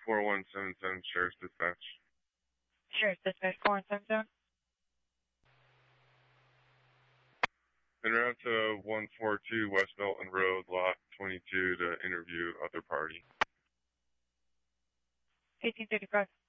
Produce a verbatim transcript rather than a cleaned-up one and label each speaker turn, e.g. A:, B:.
A: four one seven seven, Sheriff's Dispatch.
B: Sheriff's Dispatch four one seven seven.
A: En route to one four two West Belton Road, Lot twenty-two, to interview other party.
B: eighteen fifty-five.